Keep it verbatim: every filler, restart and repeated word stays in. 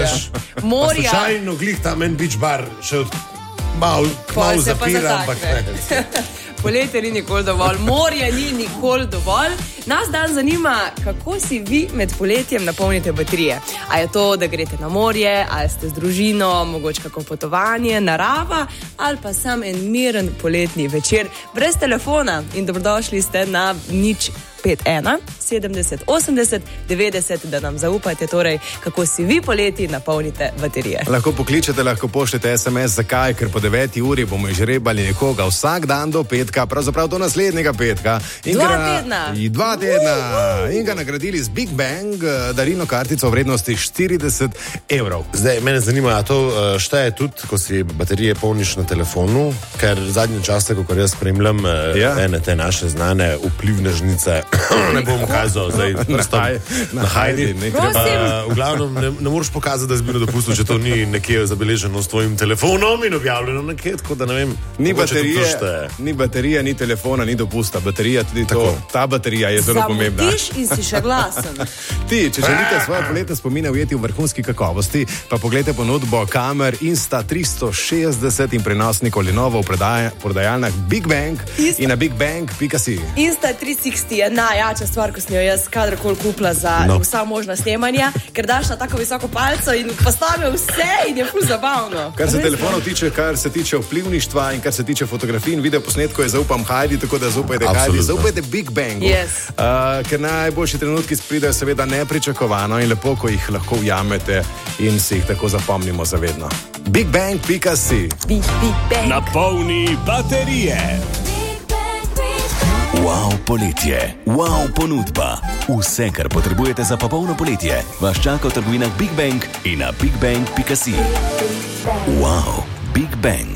veš. Morja. Slučajno glih tam en beach bar še od mal, mal zapira, ampak ne. Poletje ni nikoli dovolj, morja ni nikoli dovolj. Nas dan zanima, kako si vi med poletjem napolnite baterije. A je to, da greste na morje, ali ste z družino, mogoče kako potovanje, narava, ali pa sam en miren poletni večer brez telefona. In dobrodošli ste na nič pet ena sedemdeset osemdeset devetdeset, da nam zaupate torej, kako si vi poleti napolnite baterije. Lahko pokličete, lahko pošljete es em es. Zakaj? Ker po deveti uri bomo izžrebali nekoga vsak dan do petka, pravzaprav do naslednjega petka. In dva ga, tedna. Dva tedna. Uh, in ga nagradili z Big Bang darilno kartico v vrednosti štirideset evrov. Zdaj, mene zanima, a to šteje tudi, ko si baterije polniš na telefonu, ker zadnje čase, kako jaz spremljam, ja. ene te naše znane vplivne žnice, ne bom kazal, zdaj prstom na hajdi. V glavnem, ne, ne moreš pokazati, da si bil na dopustu, če to ni nekje zabeleženo s tvojim telefonom in objavljeno nekje, tako da ne vem. Ni baterije, ni baterija, ni telefona, ni dopusta. Baterija tudi tako. To, ta baterija je zelo pomembna. Zamutiš in si še glasen. Ti, če želite svoje poletne spomine ujeti v vrhunski kakovosti, pa pogledajte ponudbo kamer Insta tristo šestdeset in prenosnikov Lenovo v prodaja, prodajalnah Big Bang Insta. In na bigbang pika si. Insta tristo šestdeset je najjača stvar, ko sem jo jaz kadarkoli kupila za no. vsa možna snemanja, ker daš na tako visoko palco in postavijo vse in je ful zabavno. Kar se telefonov tiče, kar se tiče vplivništva in kar se tiče fotografij in videoposnetkov, je zaupam Heidi, tako da zaupajte Heidi, zaupajte Big Bangu. Yes. Uh, ker najboljši trenutki pridejo seveda nepričakovano in lepo, ko jih lahko ujamete in si jih tako zapomnimo zavedno. bigbang pika si. Big, big bang. Napolni baterije. Wow poletje, wow ponudba. Vse, kar potrebujete za popolno poletje, vas čaka v trgovinah Big Bang in na bigbang pika si. Wow, Big Bang.